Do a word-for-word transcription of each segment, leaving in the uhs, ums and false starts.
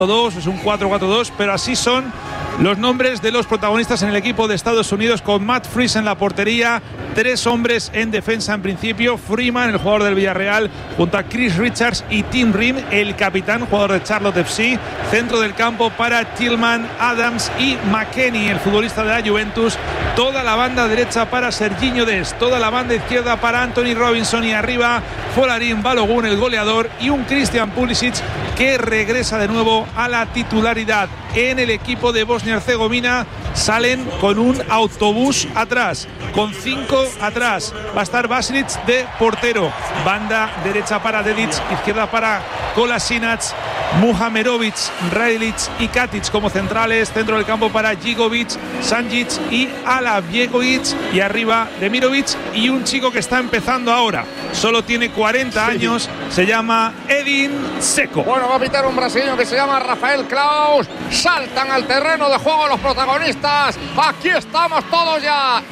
dos, es un cuatro cuatro dos, pero así son los nombres de los protagonistas en el equipo de Estados Unidos, con Matt Freese en la portería, tres hombres en defensa en principio: Freeman, el jugador del Villarreal, junto a Chris Richards y Tim Ream, el capitán, jugador de Charlotte F C. Centro del campo para Tillman, Adams y McKennie, el futbolista de la Juventus. Toda la banda derecha para Serginho Dest, toda la banda izquierda para Anthony Robinson, y arriba Folarin Balogun, el goleador, y un Christian Pulisic que regresa de nuevo a la titularidad. En el equipo de Bosnia-Herzegovina salen con un autobús atrás, con cinco atrás. Va a estar Basilic de portero, banda derecha para Dedic, izquierda para Kolasinac, Muhamerovic, Radilic y Katic como centrales. Centro del campo para Gigovic, Sanjic y Alabjegovic, y arriba Demirovic y un chico que está empezando ahora, solo tiene cuarenta sí. años, se llama Edin Dzeko. Bueno, va a pitar un brasileño que se llama Rafael Klaus. Saltan al terreno de juego los protagonistas. Aquí estamos todos ya.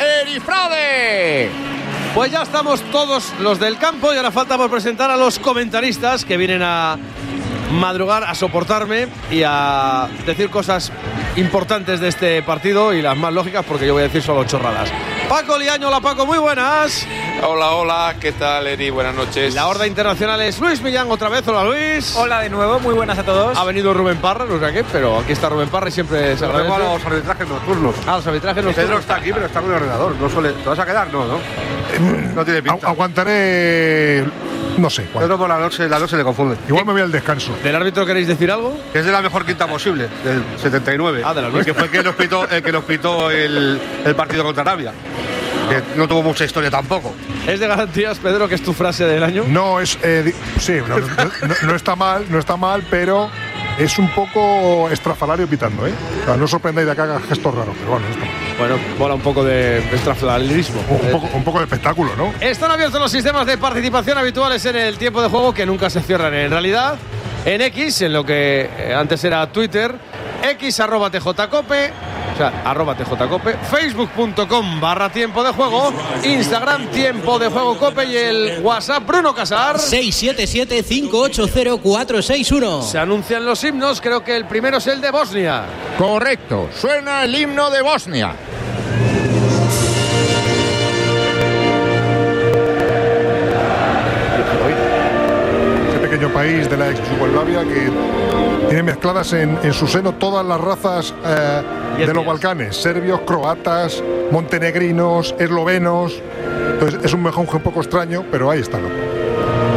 Erifrade. Pues ya estamos todos los del campo y ahora falta por presentar a los comentaristas que vienen a madrugar, a soportarme y a decir cosas importantes de este partido, y las más lógicas, porque yo voy a decir solo chorradas. Paco Liaño, hola Paco, muy buenas. Hola, hola, ¿qué tal, Eri? Buenas noches. La horda internacional es Luis Millán otra vez. Hola, Luis. Hola de nuevo, muy buenas a todos. Ha venido Rubén Parra, no sé qué, pero aquí está Rubén Parra y siempre se agradece. A los arbitrajes nocturnos. Ah, los arbitrajes nocturnos. Pedro está aquí, pero está con el ordenador. No suele... ¿Te vas a quedar? No, ¿no? No tiene pinta. Agu aguantaré... No sé. Pedro por la noche, la noche le confunde. Igual me voy al descanso. ¿Del árbitro queréis decir algo? Que es de la mejor quinta posible, del setenta y nueve. Ah, de la nuestra. Que fue el que nos pitó el, que nos pitó el, el partido contra Arabia. Que no tuvo mucha historia tampoco. ¿Es de garantías, Pedro, que es tu frase del año? No, es... Eh, sí, no, no, no, no está mal, no está mal, pero es un poco estrafalario pitando, ¿eh? O sea, no os sorprendáis de que haga gestos raros, pero bueno, esto. Bueno, mola un poco de estrafalarismo. Un, un, poco, un poco de espectáculo, ¿no? Están abiertos los sistemas de participación habituales en el tiempo de juego, que nunca se cierran en realidad. En X, en lo que antes era Twitter, X arroba tjcope, o sea, arroba tjcope, facebook punto com barra tiempo de juego, Instagram tiempo de juego cope, y el WhatsApp Bruno Casar seis siete siete, cinco ocho cero, cuatro seis uno. Se anuncian los himnos, creo que el primero es el de Bosnia. Correcto, suena el himno de Bosnia. Pequeño país de la ex Yugoslavia que tiene mezcladas en, en su seno todas las razas eh, de los Balcanes: serbios, croatas, montenegrinos, eslovenos. Entonces es un mejunje un poco extraño, pero ahí está, ¿no?